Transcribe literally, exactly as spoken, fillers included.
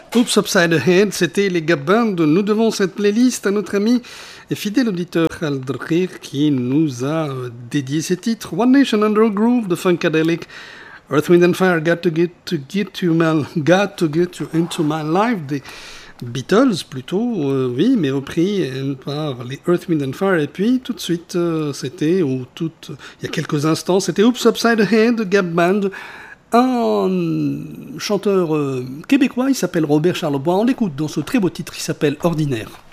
Oops Upside Ahead, c'était les Gap Band. Nous devons cette playlist à notre ami et fidèle auditeur Al Drakir qui nous a dédié ces titres. One Nation Under a Groove, The Funkadelic, Earth, Wind and Fire, Got to Get to Get You My, Got to Get You Into My Life, des Beatles plutôt, euh, oui, mais repris par les Earth, Wind and Fire. Et puis tout de suite, euh, c'était, ou tout, il y a quelques instants, c'était Oops Upside Ahead, Gap Band. Un chanteur euh, québécois, il s'appelle Robert Charlebois. On l'écoute dans ce très beau titre qui s'appelle Ordinaire.